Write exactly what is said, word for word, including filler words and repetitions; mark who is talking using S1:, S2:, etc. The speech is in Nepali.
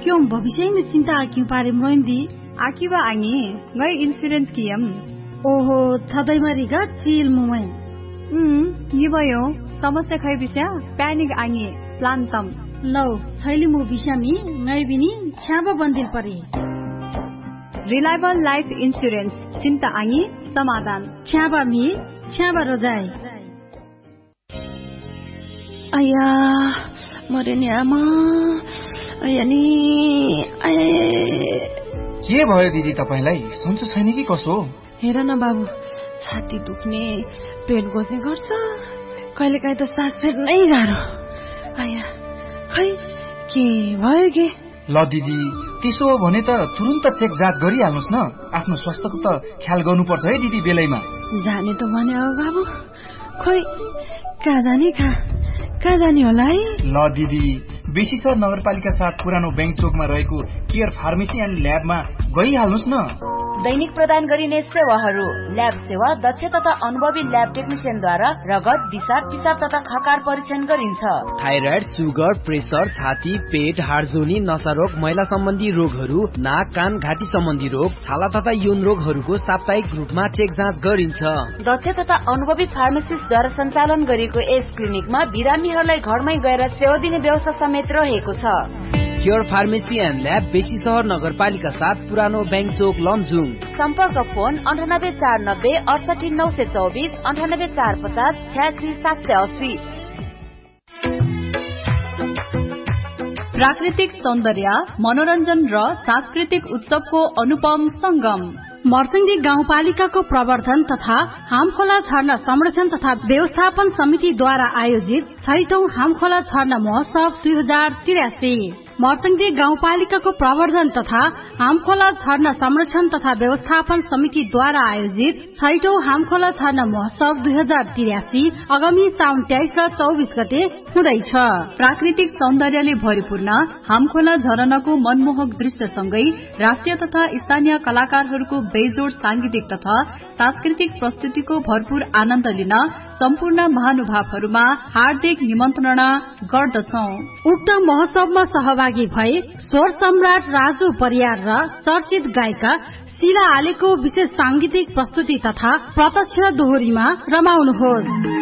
S1: क्यों भविष्य में चिंता क्यों पारे मोइंदी
S2: आकिवा आंगी गई इंश्योरेंस कियम
S1: ओहो थदै मरिगा चिल मुमै
S2: हम्म निभयो समस्या खै बिस्या प्यानिक आंगी प्लान तम
S1: लौ छैली मु बिस्यामी ngै बिनी छ्याब बन्दिल परे
S2: रिलायबल लाइफ इंश्योरेंस चिन्ता आंगी समाधान
S1: छ्याबा मी छ्याबा रोजाई
S3: आया मरे नि आमा आया नि
S4: के भयो दिदी तपाईलाई सन्चो छैन कि कसो
S3: हेर न बाबु छाती दुख्ने पेट गोस्ने गर्छ कहिलेकाहीँ त सास फेर्नै गाह्रो आया खै के भयो के
S4: ल दिदी त्यसो हो भने त तुरुन्त चेक जाँच गरिहाल्नुस् न आफ्नो स्वास्थ्यको त ख्याल गर्नुपर्छ है दिदी बेलैमा
S3: जाने त भने हो बाबु खोइ कहाँ जाने कहाँ कहाँ जाने होला है
S4: ल दिदी बेसीसर नगरपालिका साथ पुरानो बैंक चोकमा रहेको केयर फार्मेसी एन्ड ल्याबमा गइहाल्नुस् न
S5: दैनिक प्रदान गरिने सेवाहरू ल्याब सेवा दक्ष तथा अनुभवी ल्याब टेक्निसियनद्वारा रगत दिशा पिसाब तथा खकार परीक्षण गरिन्छ
S6: थाइराइड सुगर प्रेसर छाती पेट हार्जोनी नसारोग महिला सम्बन्धी रोगहरू नाक कान घाँटी सम्बन्धी रोग छाला तथा यौन रोगहरूको साप्ताहिक रूपमा चेक जाँच गरिन्छ
S5: दक्ष तथा अनुभवी फार्मासिस्टद्वारा सञ्चालन गरिएको यस क्लिनिकमा बिरामीहरूलाई घरमै गएर सेवा दिने व्यवस्था समेत रहेको छ
S6: केयर फार्मेसी एन्ड ल्याब बेसी सहर नगरपालिका साथ पुरानो बैंक चोक लमजुङ
S5: सम्पर्क फोन अन्ठानब्बे चार नब्बे अडसठी नौ सय चौबिस अन्ठानब्बे चार पचास छ्यासी सात सय अस्सी
S2: प्राकृतिक सौन्दर्य मनोरञ्जन र सांस्कृतिक उत्सवको अनुपम संगम
S1: मर्सिङदी गाउँपालिकाको प्रवर्धन तथा हामखोला झरना संरक्षण तथा व्यवस्थापन समितिद्वारा आयोजित छैटौं हामखोला झरना महोत्सव दुई हजार त्रियासी मर्सिङदी गाउँपालिकाको प्रवर्धन तथा हामखोला झरना संरक्षण तथा व्यवस्थापन समितिद्वारा आयोजित छैटौं हामखोला झरना महोत्सव दुई हजार त्रियासी आगामी साउन तेइस र चौबिस गते हुँदैछ
S2: प्राकृतिक सौन्दर्यले भरिपूर्ण हामखोला झरनाको मनमोहक दृश्यसँगै राष्ट्रिय तथा स्थानीय कलाकारहरूको बेजोड सांगीतिक तथा सांस्कृतिक प्रस्तुतिको भरपूर आनन्द लिन सम्पूर्ण महानुभावहरूमा हार्दिक निमन्त्रणा गर्दछौं
S1: उक्त महोत्सवमा सहभागी भए स्वर सम्राट राजु परियार र चर्चित गायिका शिला आलेको विशेष सांगीतिक प्रस्तुति तथा प्रत्यक्ष दोहोरीमा रमाउनुहोस्।